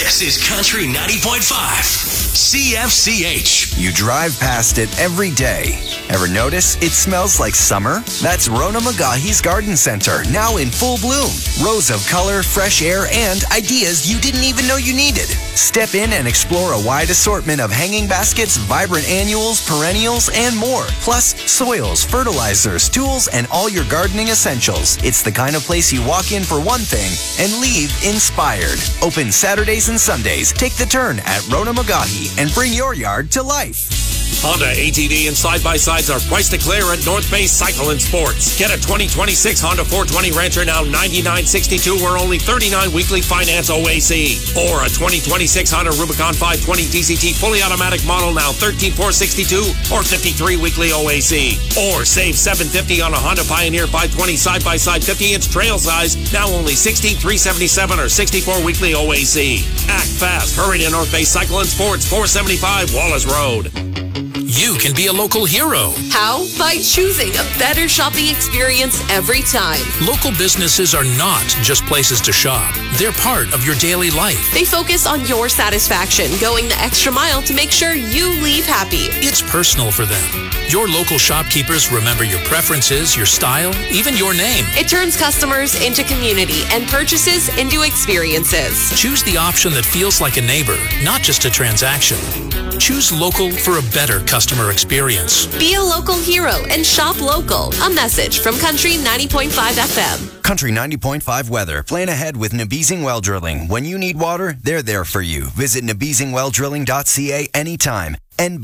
This is Country 90.5. CFCH. You drive past it every day. Ever notice it smells like summer? That's Rona Magahi's Garden Center, now in full bloom. Rows of color, fresh air, and ideas you didn't even know you needed. Step in and explore a wide assortment of hanging baskets, vibrant annuals, perennials, and more. Plus, soils, fertilizers, tools, and all your gardening essentials. It's the kind of place you walk in for one thing and leave inspired. Open Saturdays and Sundays. Take the turn at Rona Magahi and bring your yard to life. Honda ATV and side-by-sides are priced to clear at North Bay Cycle and Sports. Get a 2026 Honda 420 Rancher now $99.62 or only $39 weekly finance OAC. Or a 2026 Honda Rubicon 520 DCT fully automatic model now $13,462 or $53 weekly OAC. Or save $750 on a Honda Pioneer 520 side-by-side 50-inch trail size now only $16,377 or $64 weekly OAC. Act fast. Hurry to North Bay Cycle and Sports, 475 Wallace Road. You can be a local hero. How? By choosing a better shopping experience every time. Local businesses are not just places to shop. They're part of your daily life. They focus on your satisfaction, going the extra mile to make sure you leave happy. It's personal for them. Your local shopkeepers remember your preferences, your style, even your name. It turns customers into community and purchases into experiences. Choose the option that feels like a neighbor, not just a transaction. Choose local for a better customer experience. Be a local hero and shop local. A message from Country 90.5 FM. Country 90.5 weather. Plan ahead with Nabizing Well Drilling. When you need water, they're there for you. Visit nabizingwelldrilling.ca anytime.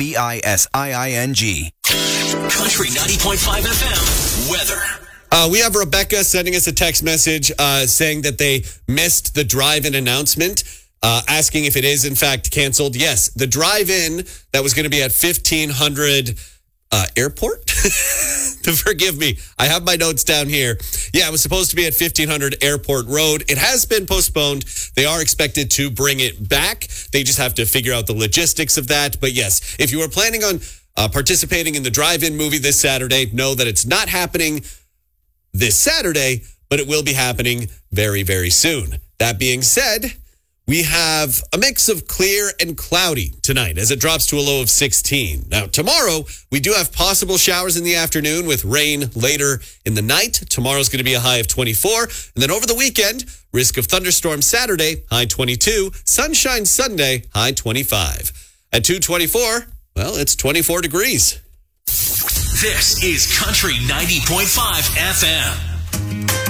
NBISIING. Country 90.5 FM weather. We have Rebecca sending us a text message saying that they missed the drive-in announcement, asking if it is, in fact, canceled. Yes, the drive-in that was going to be at 1500 Airport? Forgive me. I have my notes down here. Yeah, it was supposed to be at 1500 Airport Road. It has been postponed. They are expected to bring it back. They just have to figure out the logistics of that. But yes, if you were planning on participating in the drive-in movie this Saturday, know that it's not happening this Saturday, but it will be happening very, very soon. That being said, we have a mix of clear and cloudy tonight as it drops to a low of 16. Now, tomorrow, we do have possible showers in the afternoon with rain later in the night. Tomorrow's going to be a high of 24. And then over the weekend, risk of thunderstorms Saturday, high 22. Sunshine Sunday, high 25. At 2:24, well, it's 24 degrees. This is Country 90.5 FM.